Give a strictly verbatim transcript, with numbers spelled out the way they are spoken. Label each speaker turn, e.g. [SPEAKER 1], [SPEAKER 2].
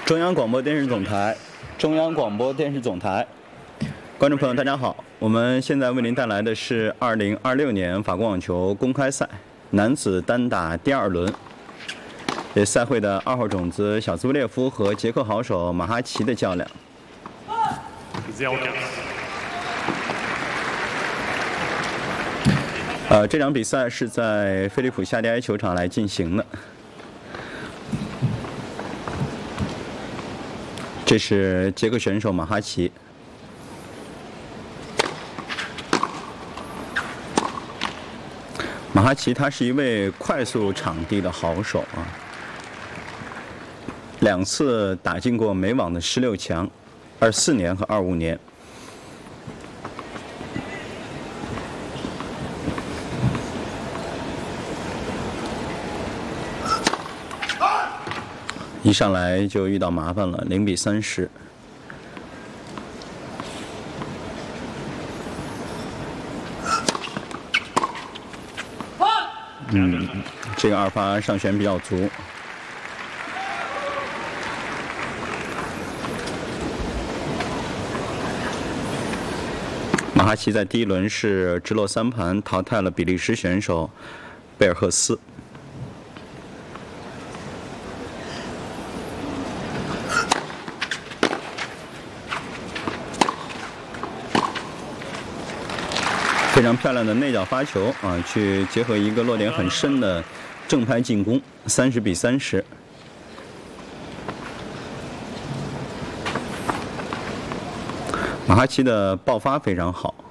[SPEAKER 1] 中央广播电视总台，中央广播电视总台，观众朋友，大家好，我们现在为您带来的是二零二六年法国网球公开赛男子单打第二轮，也赛会的二号种子小兹维列夫和捷克好手马哈奇的较量。呃，这场比赛是在菲利普夏迪埃球场来进行的。这是捷克选手马哈奇。马哈奇他是一位快速场地的好手啊，两次打进过美网的十六强，二四年和二五年。一上来就遇到麻烦了，零比三十。嗯，这个二发上旋比较足。马哈奇在第一轮是直落三盘淘汰了比利时选手贝尔赫斯。非常漂亮的内角发球啊，去结合一个落点很深的正拍进攻，三十比三十。马哈奇的爆发非常好。